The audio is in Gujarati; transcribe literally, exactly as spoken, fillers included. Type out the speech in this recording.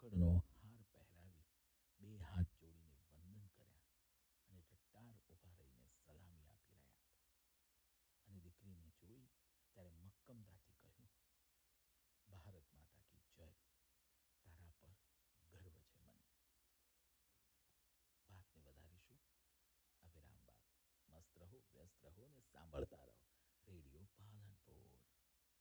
રોકડનો હાર પહેરાવી બે હાથ જોડીને વંદન કર્યા અને ટટ્ટાર ઊભા રહીને સલામી આપી રહ્યા હતા. અને દીકરીને જોઈ ત્યારે મક્કમતાથી કહ્યું, ભારત માતા કી જય, તારા પર ગર્વ છે મને. વાતને વધારીશું આ વિરામ બાદ. મસ્ત રહો, વ્યસ્ત રહો અને સાંભળતા રહો રેડિયો પાલ